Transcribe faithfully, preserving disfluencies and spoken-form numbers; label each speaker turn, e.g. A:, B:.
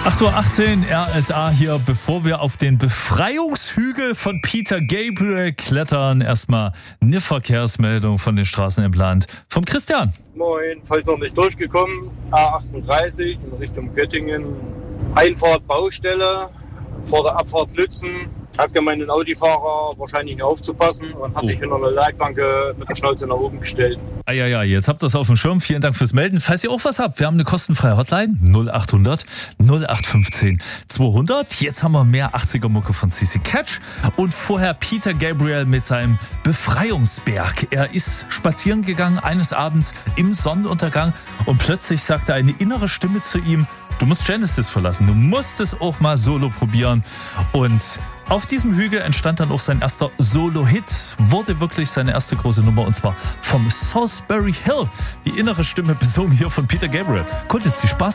A: acht Uhr achtzehn, R S A hier, bevor wir auf den Befreiungshügel von Peter Gabriel klettern. Erstmal eine Verkehrsmeldung von den Straßen im Land vom Christian.
B: Moin, falls noch nicht durchgekommen, A achtunddreißig in Richtung Göttingen, Einfahrt Baustelle, vor der Abfahrt Lützen. Hat gemeint, den Audi-Fahrer wahrscheinlich nicht aufzupassen und hat oh. sich hinter einer Leitplanke mit der Schnauze nach oben gestellt.
A: Ah, ja, ja, jetzt habt ihr es auf dem Schirm. Vielen Dank fürs Melden. Falls ihr auch was habt, wir haben eine kostenfreie Hotline null acht hundert null acht fünfzehn zweihundert. Jetzt haben wir mehr achtziger-Mucke von C C Catch und vorher Peter Gabriel mit seinem Befreiungsberg. Er ist spazieren gegangen eines Abends im Sonnenuntergang und plötzlich sagte eine innere Stimme zu ihm: Du musst Genesis verlassen, du musst es auch mal solo probieren. Und auf diesem Hügel entstand dann auch sein erster Solo-Hit, wurde wirklich seine erste große Nummer, und zwar vom Salisbury Hill. Die innere Stimme besungen hier von Peter Gabriel. Kommt jetzt die Spaß